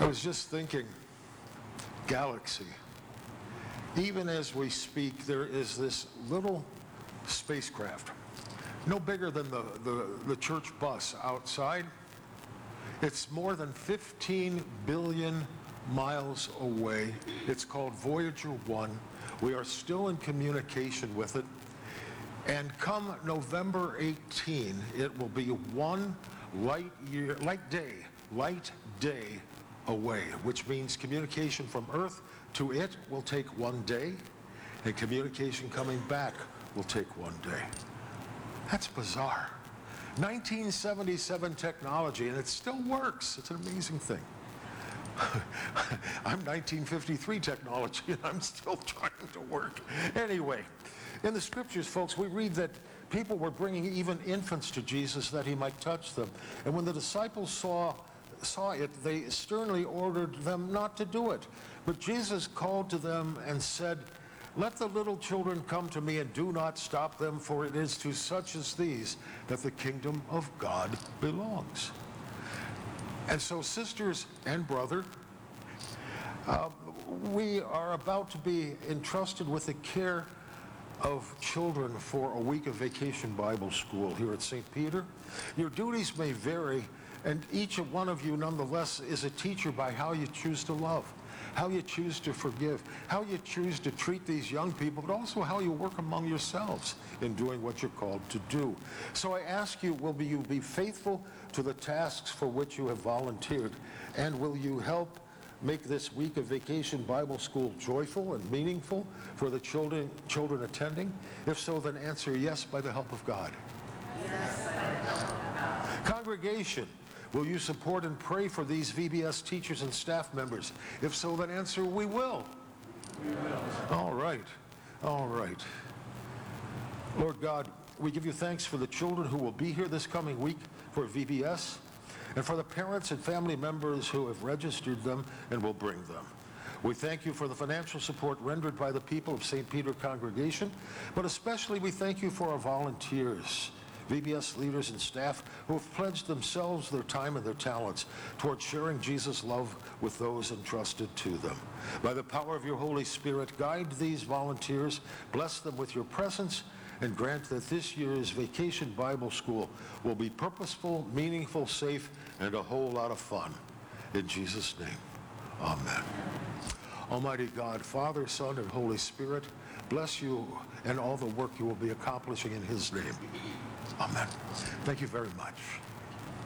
I was just thinking, galaxy. Even as we speak, there is this little spacecraft, no bigger than the church bus outside. It's more than 15 billion miles away. It's called Voyager 1. We are still in communication with it. And come November 18, it will be one light day away, which means communication from Earth to it will take 1 day, and communication coming back will take 1 day. That's bizarre. 1977 technology, and it still works. It's an amazing thing. I'm 1953 technology, and I'm still trying to work. Anyway, in the scriptures, folks, we read that people were bringing even infants to Jesus that he might touch them. And when the disciples saw it, they sternly ordered them not to do it. But Jesus called to them and said, "Let the little children come to me, and do not stop them, for it is to such as these that the kingdom of God belongs." And so, sisters and brother, we are about to be entrusted with the care of children for a week of Vacation Bible School here at St. Peter. Your duties may vary, and each one of you nonetheless is a teacher by how you choose to love, how you choose to forgive, how you choose to treat these young people, but also how you work among yourselves in doing what you're called to do. So I ask you, will you be faithful to the tasks for which you have volunteered, and will you help make this week of Vacation Bible School joyful and meaningful for the children attending? If so, then answer yes by the help of God. Yes, by the help of God. Congregation, will you support and pray for these VBS teachers and staff members? If so, then answer we will. We will. All right. All right. Lord God, we give you thanks for the children who will be here this coming week for VBS, and for the parents and family members who have registered them and will bring them. We thank you for the financial support rendered by the people of St. Peter Congregation, but especially we thank you for our volunteers, VBS leaders and staff who have pledged themselves, their time, and their talents towards sharing Jesus' love with those entrusted to them. By the power of your Holy Spirit, guide these volunteers, bless them with your presence, and grant that this year's Vacation Bible School will be purposeful, meaningful, safe, and a whole lot of fun. In Jesus' name, amen. Almighty God, Father, Son, and Holy Spirit, bless you and all the work you will be accomplishing in his name. Amen. Thank you very much.